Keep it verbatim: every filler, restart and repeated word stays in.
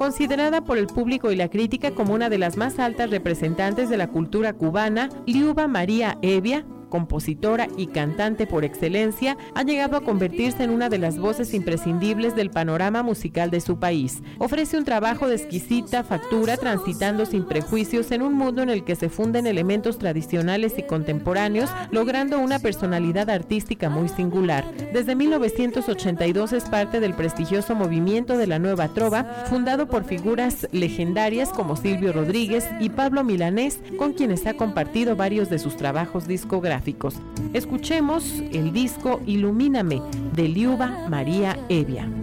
Considerada por el público y la crítica como una de las más altas representantes de la cultura cubana, Liuba María Hevia, compositora y cantante por excelencia, ha llegado a convertirse en una de las voces imprescindibles del panorama musical de su país. Ofrece un trabajo de exquisita factura, transitando sin prejuicios en un mundo en el que se funden elementos tradicionales y contemporáneos, logrando una personalidad artística muy singular. Desde mil novecientos ochenta y dos es parte del prestigioso movimiento de la Nueva Trova, fundado por figuras legendarias como Silvio Rodríguez y Pablo Milanés, con quienes ha compartido varios de sus trabajos discográficos. Escuchemos el disco Ilumíname de Liuba María Hevia.